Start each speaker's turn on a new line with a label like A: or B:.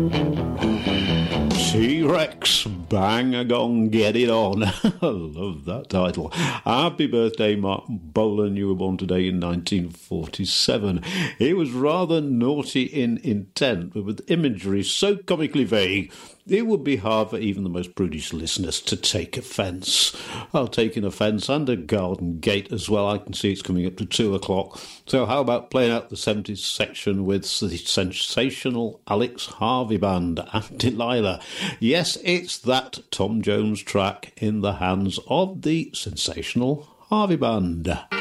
A: T-Rex, bang a gong, get it on. I love that title. Happy birthday, Mark Bolan. You were born today in 1947. He was rather naughty in intent, but with imagery so comically vague, it would be hard for even the most prudish listeners to take offence. I'll take an offence and a garden gate as well. I can see it's coming up to 2 o'clock. So how about playing out the 70s section with the sensational Alex Harvey Band and Delilah? Yes, it's that Tom Jones track in the hands of the sensational Harvey Band.